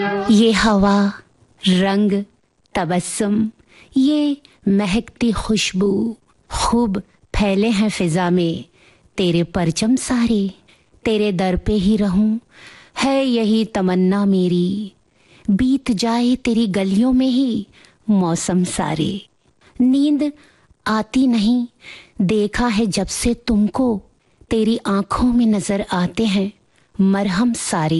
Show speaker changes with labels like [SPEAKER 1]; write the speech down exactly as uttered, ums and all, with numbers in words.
[SPEAKER 1] ये हवा, रंग, तबस्सुम, ये महकती खुशबू खूब फैले हैं फिजा में। तेरे परचम सारे, तेरे दर पे ही रहूं, है यही तमन्ना मेरी। बीत जाए तेरी गलियों में ही मौसम सारे। नींद आती नहीं, देखा है जब से तुमको, तेरी आंखों में नजर आते हैं मरहम सारे।